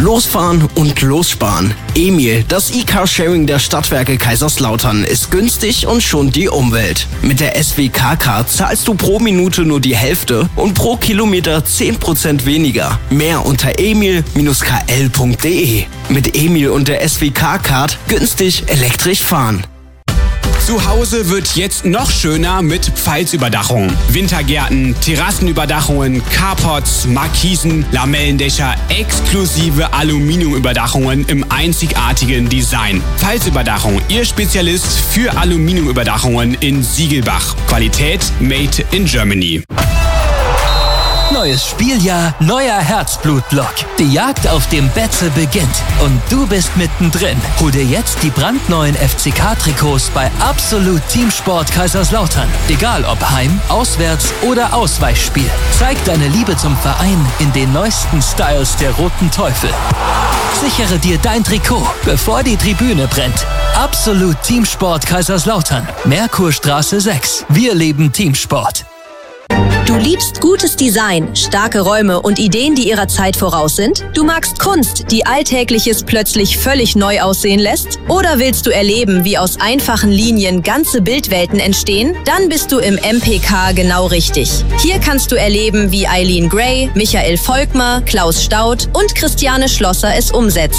Losfahren und lossparen. Emil, das E-Car-Sharing der Stadtwerke Kaiserslautern, ist günstig und schont die Umwelt. Mit der SWK-Card zahlst du pro Minute nur die Hälfte und pro Kilometer 10% weniger. Mehr unter emil-kl.de. Mit Emil und der SWK-Card günstig elektrisch fahren. Zu Hause wird jetzt noch schöner mit Pfalzüberdachung. Wintergärten, Terrassenüberdachungen, Carports, Markisen, Lamellendächer, exklusive Aluminiumüberdachungen im einzigartigen Design. Pfalzüberdachung, Ihr Spezialist für Aluminiumüberdachungen in Siegelbach. Qualität made in Germany. Neues Spieljahr, neuer Herzblut-Block. Die Jagd auf dem Betze beginnt und du bist mittendrin. Hol dir jetzt die brandneuen FCK-Trikots bei Absolut Teamsport Kaiserslautern. Egal ob Heim-, Auswärts- oder Ausweichspiel. Zeig deine Liebe zum Verein in den neuesten Styles der Roten Teufel. Sichere dir dein Trikot, bevor die Tribüne brennt. Absolut Teamsport Kaiserslautern. Merkurstraße 6. Wir leben Teamsport. Du liebst gutes Design, starke Räume und Ideen, die ihrer Zeit voraus sind? Du magst Kunst, die Alltägliches plötzlich völlig neu aussehen lässt? Oder willst du erleben, wie aus einfachen Linien ganze Bildwelten entstehen? Dann bist du im MPK genau richtig. Hier kannst du erleben, wie Eileen Gray, Michael Volkmar, Klaus Staudt und Christiane Schlosser es umsetzen.